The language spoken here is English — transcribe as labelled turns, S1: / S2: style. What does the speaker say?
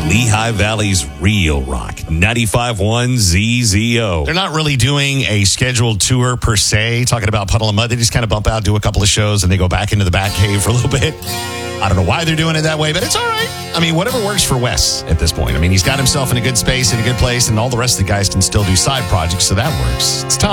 S1: Lehigh Valley's real rock. 95.1 ZZO. They're not really doing a scheduled tour per se, talking about Puddle of Mud. They just kind of bump out, do a couple of shows, and they go back into the Batcave for a little bit. I don't know why they're doing it that way, but it's all right. I mean, whatever works for Wes at this point. I mean, he's got himself in a good space, in a good place, and all the rest of the guys can still do side projects, so that works. It's Tom.